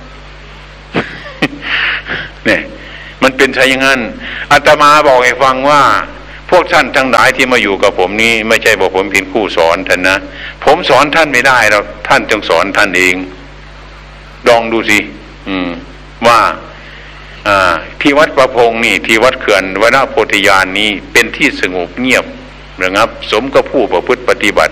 Speaker 1: เนี่ยมันเป็นใช่อย่างนั้นอาตมาบอกให้ฟังว่าพวกท่านทั้งหลายที่มาอยู่กับผมนี้ไม่ใช่บอกผมเป็นผู้สอนท่านนะผมสอนท่านไม่ได้เราท่านจงสอนท่านเองลองดูสิอืมว่าอ่าที่วัดประพงนี่ที่วัดเขื่อนวนาโพธิญาณนี้เป็นที่สงบเงียบนะครับสมกับผู้ประพฤติปฏิบัติ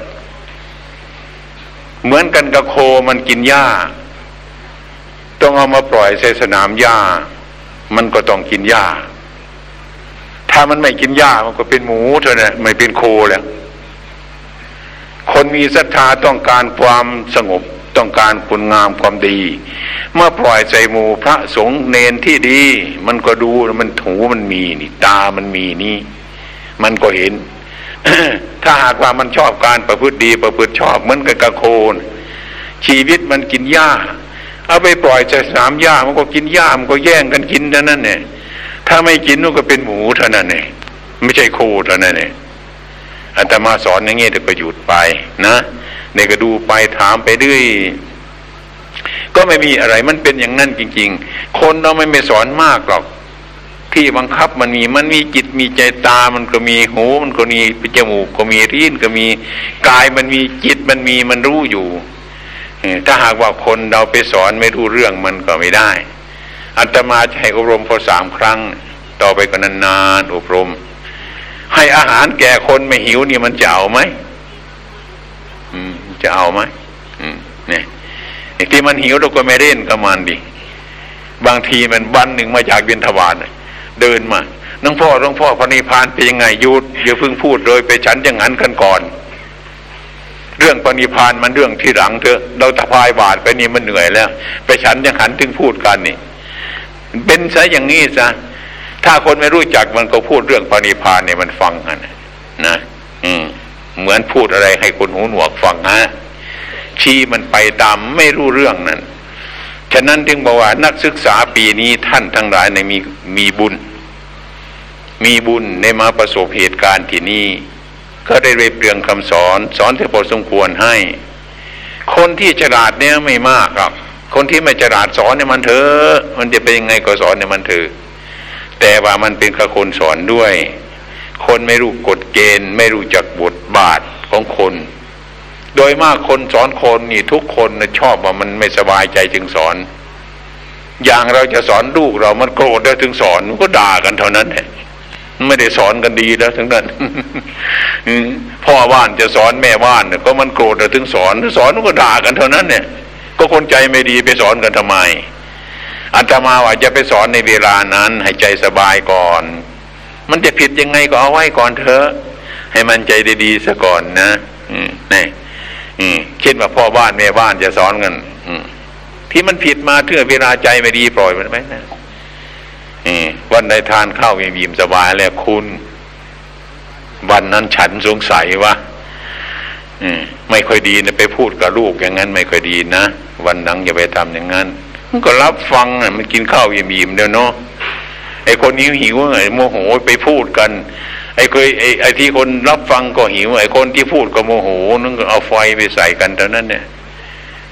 Speaker 1: เหมือนกันกับโคมันกินหญ้าต้องเอามาปล่อยใส่สนามหญ้ามันก็ต้องกินหญ้าถ้ามันไม่กินหญ้ามันก็เป็นหมูเท่านั้นไม่เป็นโคแล้วคนมีศรัทธาต้องการความสงบต้องการคุณงามความดีเมื่อปล่อยใส่หมู่พระสงฆ์เนนที่ดีมันก็ดูมันหูมันมีนี่ตามันมีนี่มันก็เห็น ถ้าหากว่ามันชอบการประพฤติดีประพฤติชอบเหมือนกับกระโคนชีวิตมันกินหญ้าเอาไปปล่อยใส่สนามหญ้ามันก็กินหญ้ามันก็แย่งกันกินเท่านั้นเนี่ยถ้าไม่กินมันก็เป็นหมูเท่านั้นเนี่ยไม่ใช่โคเท่านั้นเนี่ยอาตมาสอนอย่างงี้แต่ก็หยุดไปนะเนี่ยก็ดูไปถามไปด้วยก็ไม่มีอะไรมันเป็นอย่างนั้นจริงๆคนเราไม่ไม่สอนมากหรอกที่บังคับมันมีมันมีจิตมีใจตามันก็มีหูมันก็มีจมูกก็มีลิ้นก็มีกายมันมีจิตมันมีมันรู้อยู่ถ้าหากว่าคนเราไปสอนไม่รู้เรื่องมันก็ไม่ได้อาตมาจะให้อบรมพอสามครั้งต่อไปก็นานๆอบรมให้อาหารแก่คนไม่หิวนี่มันจะเอาไหมอืมจะเอาไหมอืมเนี่ยที่มันหิวเราก็ไม่เล่นกับมันดิบางทีมันวันหนึ่งมาจากบิณฑบาตเดินมาน้องพ่อน้องพ่อพระนิพพานเป็นยังไงหยุดอย่าเพิ่งพูดเลยไปฉันอย่างนั้นกันก่อนเรื่องปณิพานมันเรื่องที่หลังเถอะเราตะพายบาทไปนี่มันเหนื่อยแล้วไปฉันยังหันถึงพูดกันนี่เป็นซะอย่างนี้ซะถ้าคนไม่รู้จักมันก็พูดเรื่องปณิพานเนี่ยมันฟังกันนะอืมเหมือนพูดอะไรให้คนหูหนวกฟังฮะชี้มันไปตามไม่รู้เรื่องนั้นฉะนั้นจึงบอกว่านักศึกษาปีนี้ท่านทั้งหลายในมีมีบุญมีบุญในมาประสบเหตุการณ์ที่นี่ก็ได้เรียบเรียงคำสอนสอนที่พอสมควรให้คนที่ฉลาดเนี่ยไม่มากหรอกคนที่ไม่ฉลาดสอนเนี่ยมันเถอะมันจะเป็นยังไงก็สอนเนี่ยมันเถอะแต่ว่ามันเป็นข้าคนสอนด้วยคนไม่รู้กฎเกณฑ์ไม่รู้จักบทบาทของคนโดยมากคนสอนคนนี่ทุกคนนะชอบว่ามันไม่สบายใจจึงสอนอย่างเราจะสอนลูกเรามันโกรธแล้วถึงสอนมันก็ด่ากันเท่านั้นแหละไม่ได้สอนกันดีแล้วถึงนั้น พ่อบ้านจะสอนแม่บ้านก็มันโกรธแล้วถึงสอนสอนมันก็ด่ากันเท่านั้นเนี่ยก็คนใจไม่ดีไปสอนกันทำไมอาตมาว่าจะไปสอนในเวลานั้นให้ใจสบายก่อนมันจะผิดยังไงก็เอาไว้ก่อนเถอะให้มันใจดีๆซะก่อนนะอืมนี่อืมคิดว่าพ่อบ้านแม่บ้านจะสอนกันอืมที่มันผิดมาเถื่อเวลาใจไม่ดีปล่อยมันไปนะอืมวันใดทานข้าวอิ่มสบายแล้วคุณวันนั้นฉันสงสัยว่าอืมไม่ค่อยดีนะไปพูดกับลูกอย่างนั้นไม่ค่อยดีนะวันหลังอย่าไปทำอย่างนั้นมันก็รับฟังอ่ะมันกินข้าวอิ่มๆเดี๋ยวเนาะไอ้คนหิวหิวไอ้โมโหไปพูดกันไอ้เคยไอ้ไอ้ที่คนรับฟังก็หิวไอ้คนที่พูดก็โมโหนึกเอาไฟไปใส่กันเท่านั้นเนี่ย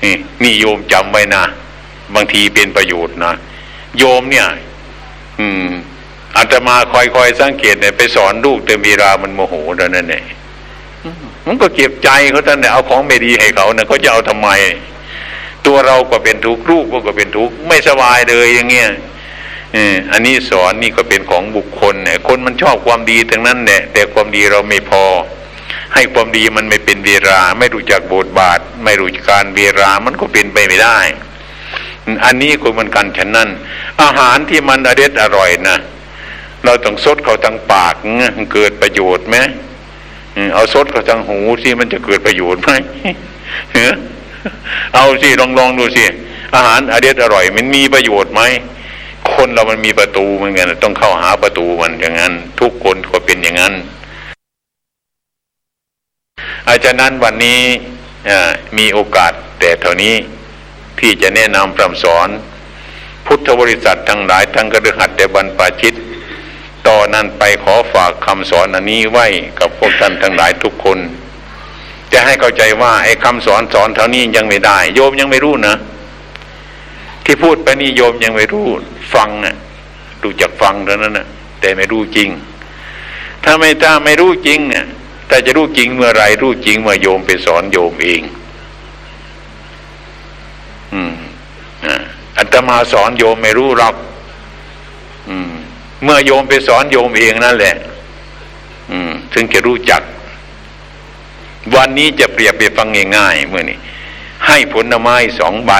Speaker 1: นี่นี่โยมจำไว้นะบางทีเป็นประโยชน์นะโยมเนี่ยอืมอาตมาคอยๆสังเกตเนี่ยไปสอนลูกแต่มีรามันโมโหเท่านั้นเองมันก็เก็บใจเขาท่านเนี่ยเอาของไม่ดีให้เขาเนี่ยเขาจะเอาทำไมตัวเราก็เป็นทุกข์ลูกก็เป็นทุกข์ไม่สบายเลยอย่างเงี้ยเอออันนี้สอนนี่ก็เป็นของบุคคลเนี่ยคนมันชอบความดีทั้งนั้นแหละแต่ความดีเราไม่พอให้ความดีมันไม่เป็นเวลาไม่รู้จักบทบาทไม่รู้จักการเวลามันก็เป็นไปไม่ได้อันนี้ก็เหมือนกันฉะนั้นอาหารที่มันอร่อยอร่อยนะเราต้องซดเข้าทางปากเกิดประโยชน์ไหมเอาซดเข้าทางหูสิมันจะเกิดประโยชน์ไหมเอาสิลองลองดูสิอาหารอร่อยอร่อยมันมีประโยชน์ไหมคนเรามันมีประตูเหมือนกันต้องเข้าหาประตูมันอย่างนั้นทุกคนก็เป็นอย่างนั้นอาจารย์นั้นวันนี้มีโอกาสแต่เท่านี้ที่จะแนะนำพร่ำสอนพุทธบริษัททั้งหลายทั้งกฤหัสถ์และบรรพชิตต่อนั้นไปขอฝากคำสอนอันนี้ไว้กับพวกท่านทั้งหลายทุกคนจะให้เข้าใจว่าไอ้คำสอนสอนเท่านี้ยังไม่ได้โยมยังไม่รู้นะที่พูดไปนี่โยมยังไม่รู้ฟังน่ะดูจักฟังเท่านั้นน่ะแต่ไม่รู้จริงถ้าไม่ถ้าไม่รู้จริงเนี่ยแต่จะรู้จริงเมื่อไรรู้จริงเมื่อโยมไปสอนโยมเองอืมอาตมาสอนโยมไม่รู้หรอกอืมเมื่อโยมไปสอนโยมเองนั่นแหละอืมถึงจะรู้จักวันนี้จะเปรียบไปฟังง่ายๆเมื่อนี้ให้ผลไม้สองใบ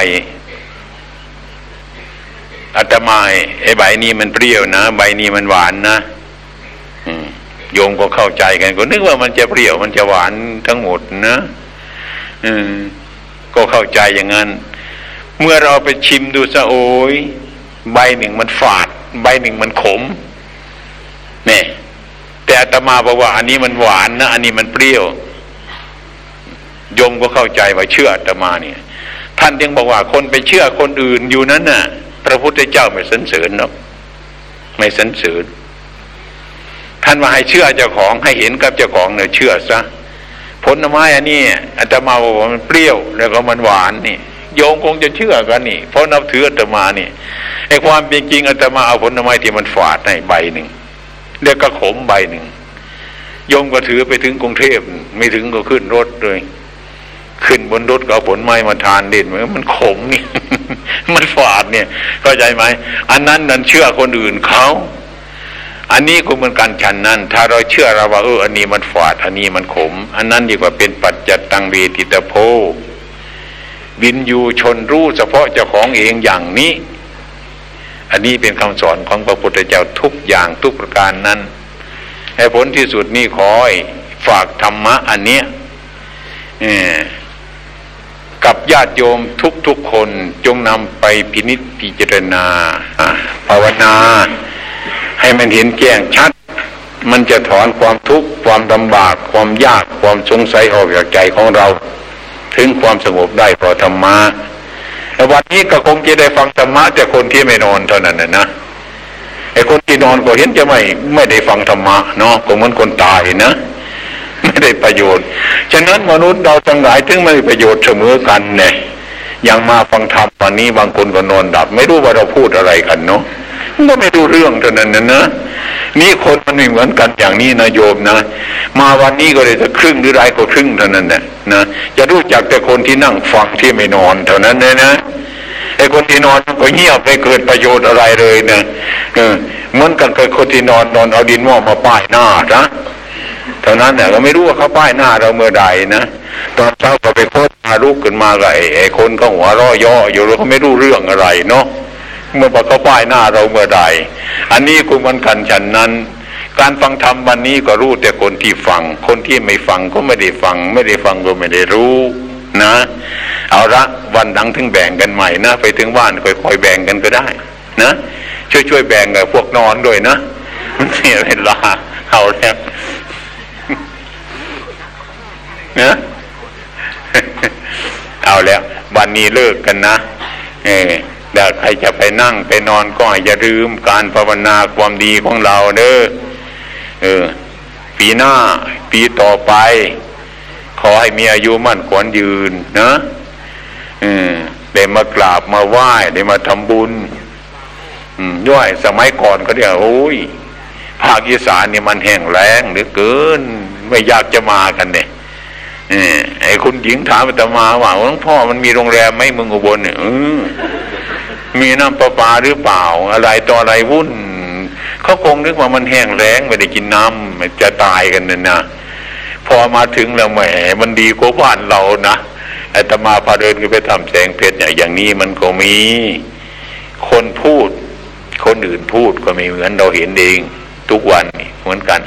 Speaker 1: อาตมาไอ้ใบนี้มันเปรี้ยวนะใบนี้มันหวานนะอืมโยมก็เข้าใจกันก็นึกว่ามันจะเปรี้ยวมันจะหวานทั้งหมดนะอืมก็เข้าใจอย่างนั้นเมื่อเราไปชิมดูซะโอ้ยใบหนึ่งมันฝาดใบหนึ่งมันขมเนี่ยแต่อาตมาบอกว่าอันนี้มันหวานนะอันนี้มันเปรี้ยวโยมก็เข้าใจว่าเชื่ออาตมาเนี่ยท่านยังบอกว่าคนไปเชื่อคนอื่นอยู่นั้นน่ะพระพุทธเจ้าไม่สรรเสริญหรอกไม่สรรเสริญท่านว่าให้เชื่อเจ้าของให้เห็นกับเจ้าของเนี่ยเชื่อซะผลไม้อันนี้อาตมาบอกว่ามันเปรี้ยวแล้วก็มันหวานนี่โยมคงจะเชื่อกันนี่เพราะนับถืออาตมานี่ไอ้ความเป็นจริงอาตมาเอาผลไม้ที่มันฝาดให้ใบหนึ่งเรียกกระขมใบหนึ่งโยมก็ถือไปถึงกรุงเทพไม่ถึงก็ขึ้นรถเลยขึ้นบนรถก็เอาผลไม้มาทานเด่นเหมือนมันขมนี่ มันฝาดเนี่ยเข้าใจไหมอันนั้นนั่นเชื่อคนอื่นเขาอันนี้ก็เหมือนกันฉันนั้นถ้าเราเชื่อเราว่าเอออันนี้มันฝาดอันนี้มันขมอันนั้นดีกว่าเป็นปัจจัตตังเวทิตโพวินยูชนรู้เฉพาะเจ้าของเองอย่างนี้อันนี้เป็นคำสอนของพระพุทธเจ้าทุกอย่างทุกประการนั้นให้ผลที่สุดนี่ขอให้ฝากธรรมะอันเนี้ยกับญาติโยมทุกๆคนจงนำไปพินิจพิจารณาภาวนาให้มันเห็นแจ้งชัดมันจะถอนความทุกข์ความลำบากความยากความสงสัยออกจากใจของเราถึงความสงบได้เพราะธรรมะวันนี้ก็คงจะได้ฟังธรรมะแต่คนที่ไม่นอนเท่านั้นนะไอ้คนที่นอนก็เห็นจะไม่ไม่ได้ฟังธรรมะเนาะก็เหมือนคนตายนะไม่ได้ประโยชน์ฉะนั้นมนุษย์เราทั้งหลายถึงไม่ได้ประโยชน์เสมอกันเนี่ยยังมาฟังธรรมวันนี้บางคนก็นอนดับไม่รู้ว่าเราพูดอะไรกันเนาะก็ไม่รู้เรื่องเท่านั้นนะนะนี่คนมันไม่เหมือนกันอย่างนี้นะโยมนะมาวันนี้ก็เลยจะครึ่งหรือไรก็ครึ่งเท่านั้นนะนะจะรู้จักแต่คนที่นั่งฟังที่ไม่นอนเท่านั้นเลยนะไอ้คนที่นอนก็เงียบไม่เกิดประโยชน์อะไรเลยนะเออเหมือนกันกับคนที่นอนนอนเอาดินหม้อมาป้ายหน้านะเท่านั้นเนี่ยเราไม่รู้ว่าเขาป้ายหน้าเราเมื่อใดนะตอนเช้าก็ไปโคตรมาลุกขึ้นมาก็ไอ้คนก็หัวเราะย่ออยู่เราก็ไม่รู้เรื่องอะไรเนาะเมื่อเขาป้ายหน้าเราเมื่อใดอันนี้กูมันกันฉันนั้นการฟังธรรมวันนี้ก็รู้แต่คนที่ฟังคนที่ไม่ฟังก็ไม่ได้ฟังไม่ได้ฟังก็ไม่ได้รู้นะเอาละวันหลังถึงแบ่งกันใหม่นะไปถึงบ้านค่อยๆแบ่งกันก็ได้นะช่วยๆแบ่งกับพวกนอนด้วยนะมันเสียเวลาเอาแล้วนะเอาแล้ววันนี้เลิกกันนะเออเดี๋ยวใครจะไปนั่งไปนอนก็อย่าลืมการภาวนาความดีของเราเด้อเออปีหน้าปีต่อไปขอให้มีอายุมั่นขวัญยืนนะได้มากราบมาไหว้ได้มาทำบุญด้วยสมัยก่อนเขาเรียกโอ้ยภาคอีสานนี่มันแห้งแล้งเหลือเกินไม่อยากจะมากันเนี่ยไอ้คุณหญิงถามอาตมาว่าหลวงพ่อมันมีโรงแรมไหมเมืองอุบลเนี่ยมีน้ำประปาหรือเปล่าอะไรต่ออะไรวุ่นเขาคงนึกว่ามันแห้งแล้งไม่ได้กินน้ำมันจะตายกันเนี่ยนะพอมาถึงแล้วแหมมันดีกว่าบ้านเรานะอาตมาพาเดินไปทำแสงเพชรอย่างนี้มันก็มีคนพูดคนอื่นพูดก็ไม่เหมือนเราเห็นเองทุกวันนี่เหมือนกัน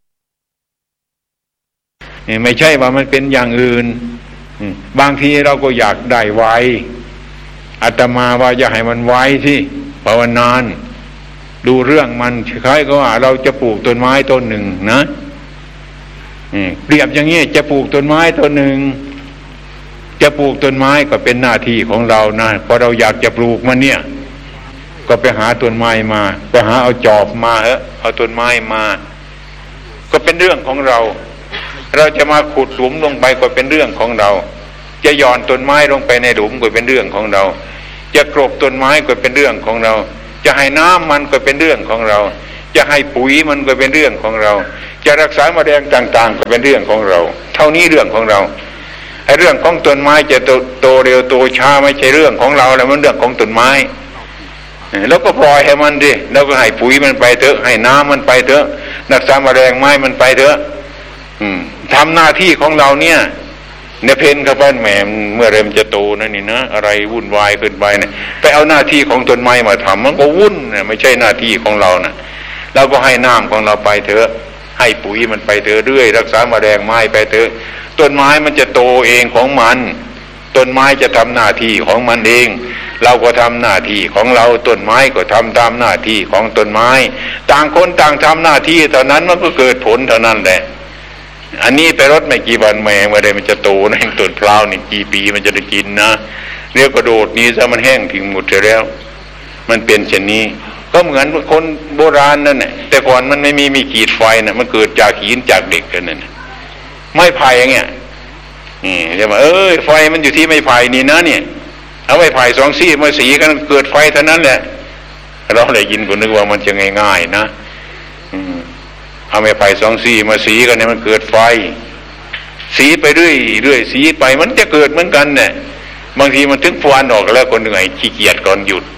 Speaker 1: ไม่ใช่ว่ามันเป็นอย่างอื่นบางทีเราก็อยากได้ไวอาตมาว่าอย่าให้มันไวที่ภาวนานดูเรื่องมันคล้ายกับว่าเราจะปลูกต้นไม้ต้นหนึ่งนะเปรียบอย่างนี้จะปลูกต้นไม้ต้นหนึ่งจะปลูกต้นไม้ก็เป็นหน้าที่ของเรานะพอเราอยากจะปลูกมันเนี่ยก็ไปหาต้นไม้มาไปหาเอาจอบมาเออเอาต้นไม้มาก็เป็นเรื่องของเราเราจะมาขุดหลุมลงไปก็เป็นเรื่องของเราจะหย่อนต้นไม้ลงไปในหลุมก็เป็นเรื่องของเราจะกรบต้นไม้ก็เป็นเรื่องของเราจะให้น้ำมันก็เป็นเรื่องของเราจะให้ปุ๋ยมันก็เป็นเรื่องของเราจะรักษาแมลงต่างๆก็เป็นเรื่องของเราเท่านี้เรื่องของเราไอ้เรื่องของต้นไม้จะโตโตเร็วโตช้าไม่ใช่เรื่องของเราแล้วมันเรื่องของต้นไม้แล้วก็ปล่อยให้มันดิแล้วก็ให้ปุ๋ยมันไปเถอะให้น้ำมันไปเถอะรักษาแมลงไม้มันไปเถอะทำหน้าที่ของเราเนี่ยในเพนครับแหมเมื่อเริ่มจะโตนั่นนี่นะอะไรวุ่นวายเกินไปเนี่ยไปเอาหน้าที่ของต้นไม้มาทำมันก็วุ่นเนี่ยไม่ใช่หน้าที่ของเรานะเราก็ให้น้ำของเราไปเถอะให้ปุ๋ยมันไปเถอะเรื่อยรักษาแมลงไม้ไปเถอะต้นไม้มันจะโตเองของมันต้นไม้จะทำหน้าที่ของมันเองเราก็ทำหน้าที่ของเราต้นไม้ก็ทำตามหน้าที่ของต้นไม้ต่างคนต่างทำหน้าที่เท่านั้นมันก็เกิดผลเท่านั้นแหละอันนี้ไปรดไม่กี่วันแมงมาได้มันจะโตนะต้นพร้าวนี่กี่ปีมันจะได้กินนะเรียกกระโดดนี้ซะมันแห้งทิ้งหมดไปแล้วมันเป็นเช่นนี้ก็เหมือนคนโบราณนั่นแหละแต่ก่อนมันไม่มีมีขีดไฟนะมันเกิดจากหินจากเด็กกันนั่นไม้ไผ่อย่างเงี้ยนี่จะมาเอ้ยไฟมันอยู่ที่ไม้ไผ่นี่นะเนี่ยเอาไม้ไผ่สองซี่มาสีกันเกิดไฟเท่านั้นแหละเราเลยยินก็นึกว่ามันจะง่ายๆนะเอาไม้ไผ่สองซี่มาสีกันเนี่ยมันเกิดไฟสีไปเรื่อยเรื่อยสีไปมันจะเกิดเหมือนกันเนี่ยบางทีมันถึงฟวนออกแล้วก็เหนื่อยขี้เกียจก่อนหยุด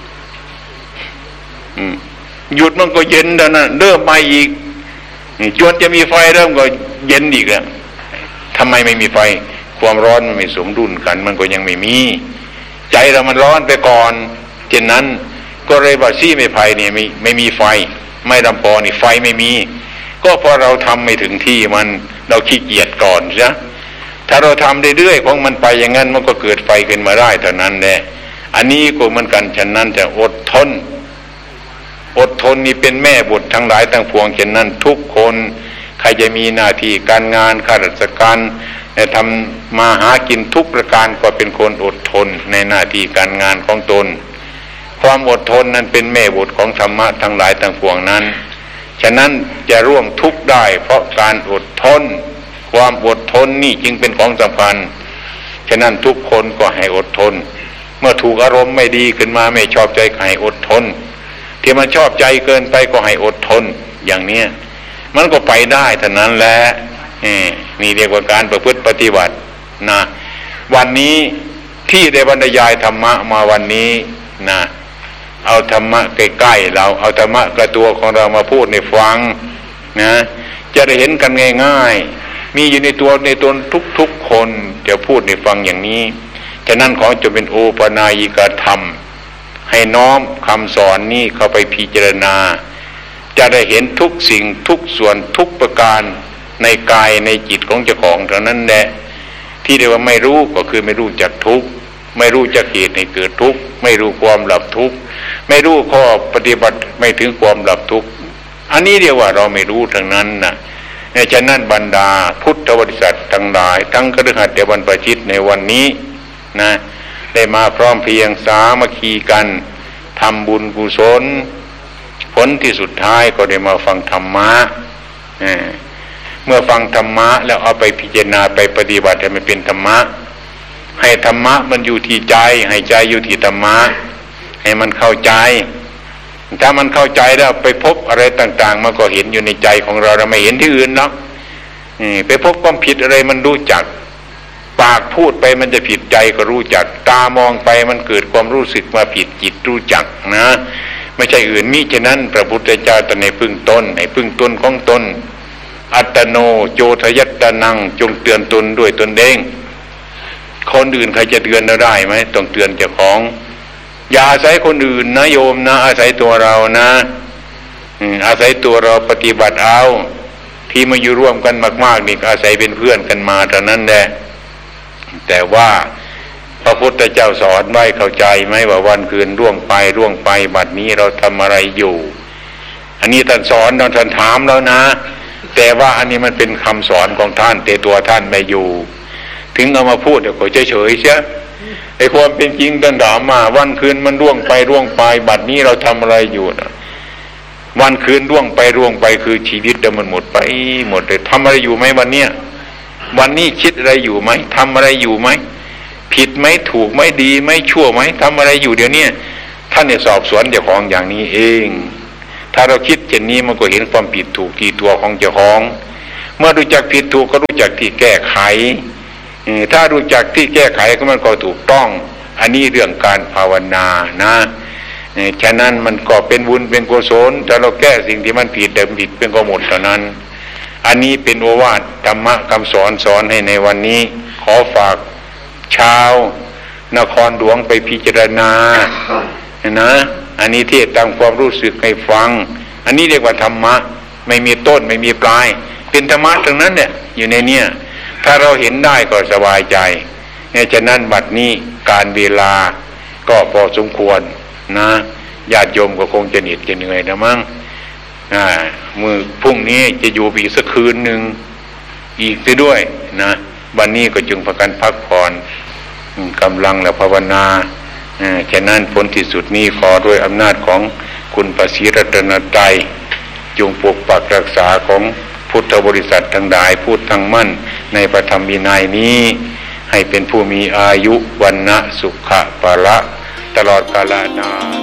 Speaker 1: หยุดมันก็เย็นแล้วนะเริ่มใหม่อีกจนจะมีไฟเริ่มก็เย็นอีกแล้วทำไมไม่มีไฟความร้อนมันไม่สมดุลกันมันก็ยังไม่มีใจเรามันร้อนไปก่อนเช่นนั้นก็เลยว่าซี่ไม้ไผ่เนี่ยไม่ไม่มีไฟไม่ลำปอนี่ไฟไม่มีก็เพราะเราทำไม่ถึงที่มันเราขี้เกียจก่อนใช่ถ้าเราทำเรื่อยๆของมันไปอย่างนั้นมันก็เกิดไฟขึ้นมาได้เท่านั้นแหละอันนี้ก็เหมือนกันฉะนั้นจะอดทนอดทนนี่เป็นแม่บุตรทั้งหลายทั้งปวงเช่นนั้นทุกคนใครจะมีหน้าที่การงานข้าราชการทำมาหากินทุกประการก็เป็นคนอดทนในหน้าที่การงานของตนความอดทนนั้นเป็นแม่บุตรของธรรมะทั้งหลายทั้งปวงนั้นฉะนั้นจะร่วมทุกข์ได้เพราะการอดทนความอดทนนี่จึงเป็นของสำคัญฉะนั้นทุกคนก็ให้อดทนเมื่อถูกอารมณ์ไม่ดีขึ้นมาไม่ชอบใจก็ให้อดทนที่มันชอบใจเกินไปก็ให้อดทนอย่างเนี้ยมันก็ไปได้เท่านั้นแหละนี่เรียกว่าการประพฤติปฏิบัตินะวันนี้ที่ได้บรรยายธรรมะมาวันนี้นะเอาธรรมะใกล้ๆเราเอาธรรมะกับตัวของเรามาพูดในฟังนะจะได้เห็นกันง่ายๆมีอยู่ในตัวในตนทุกๆคนจะพูดในฟังอย่างนี้ฉะนั้นขอจะเป็นโอปนายกธรรมให้น้อมคำสอนนี้เข้าไปพิจารณาจะได้เห็นทุกสิ่งทุกส่วนทุกประการในกายในจิตของเจ้าของเท่านั้นแหละที่เรียกว่าไม่รู้ก็คือไม่รู้จักทุกข์ไม่รู้จักเหตุให้เกิดทุกข์ไม่รู้ความดับทุกข์ไม่รู้ข้อปฏิบัติไม่ถึงความดับทุกข์อันนี้เรียกว่าเราไม่รู้ทั้งนั้นนะฉะนั้นบรรดาพุทธบริษัททั้งหลายทั้งคฤหัสถ์และบรรพชิตในวันนี้นะได้มาพร้อมเพรียงสามัคคีกันทำบุญกุศลผลที่สุดท้ายก็ได้มาฟังธรรมะเมื่อฟังธรรมะแล้วเอาไปพิจารณาไปปฏิบัติให้มันเป็นธรรมะให้ธรรมะมันอยู่ที่ใจให้ใจอยู่ที่ธรรมะให้มันเข้าใจถ้ามันเข้าใจแล้วไปพบอะไรต่างๆมันก็เห็นอยู่ในใจของเราเราไม่เห็นที่อื่นเนาะไปพบความผิดอะไรมันรู้จักปากพูดไปมันจะผิดใจก็รู้จักตามองไปมันเกิดความรู้สึกมาผิดจิตรู้จักนะไม่ใช่อื่นมิฉะนั้นพระพุทธเจ้าตรัสให้พึ่งตนให้พึ่งตนของตนอัตโนโจทยัตตานังจงเตือนตนด้วยตนเองคนอื่นใครจะเตือนเราได้ไหมต้องเตือนเจ้าของอย่าอาศัยคนอื่นนะโยมนะอาศัยตัวเรานะอาศัยตัวเราปฏิบัติเอาที่มาอยู่ร่วมกันมากๆนี่อาศัยเป็นเพื่อนกันมาเท่านั้นแหละแต่ว่าพระพุทธเจ้าสอนไว้เข้าใจไหมว่าวันคืนล่วงไปล่วงไปบัดนี้เราทำอะไรอยู่อันนี้ท่านสอนท่านถามแล้วนะแต่ว่าอันนี้มันเป็นคำสอนของท่านแต่ตัวท่านไม่อยู่ถึงเอามาพูดเดี๋ยวก็เฉยๆเสียไอ้ความเป็นจริงท่านถามมาวันคืนมันล่วงไปล่วงไปบัดนี้เราทำอะไรอยู่นะวันคืนล่วงไปล่วงไปคือชีวิตมันหมดไปหมดเลยทำอะไรอยู่ไหมวันเนี้ยวันนี้คิดอะไรอยู่ไหมทำอะไรอยู่ไหมผิดไหมถูกไหมดีไหมชั่วไหมทำอะไรอยู่เดี๋ยวนี้ท่านเนี่ยสอบสวนเจ้าของอย่างนี้เองถ้าเราคิดเช่นนี้มันก็เห็นความผิดถูกที่ตัวของเจ้าของเมื่อรู้จักผิดถูกก็รู้จักที่แก้ไขถ้ารู้จักที่แก้ไขก็มันก็ถูกต้องอันนี้เรื่องการภาวนานะฉะนั้นมันก็เป็นบุญเป็นกุศลถ้าเราแก้สิ่งที่มันผิดแต่ผิดเป็นก็หมดเท่านั้นอันนี้เป็นโอวาทธรรมะคำสอนสอนให้ในวันนี้ขอฝากชาวนครหลวงไปพิจารณานะอันนี้เทศตามความรู้สึกให้ฟังอันนี้เรียกว่าธรรมะไม่มีต้นไม่มีปลายเป็นธรรมะทั้งนั้นเนี่ยอยู่ในเนี้ยถ้าเราเห็นได้ก็สบายใจเนี่ยฉะนั้นบัดนี้การเวลาก็พอสมควรนะญาติโยมก็คงจะเหน็ดจะเหนื่อยนะมั้งอ่ามือพรุ่งนี้จะอยู่อีกสักคืนหนึ่งอีกไปด้วยนะวันนี้ก็จึงพากันพักผ่อนกำลังและภาวนาฉะนั้นผลที่สุดนี้ขอด้วยอำนาจของคุณพระศรีรัตนตรัยจงปกปักรักษาของพุทธบริษัททั้งหลายพูดทั้งมั่นในพระธรรมวินัยนี้ให้เป็นผู้มีอายุวันนะสุขะภละตลอดกาลนาน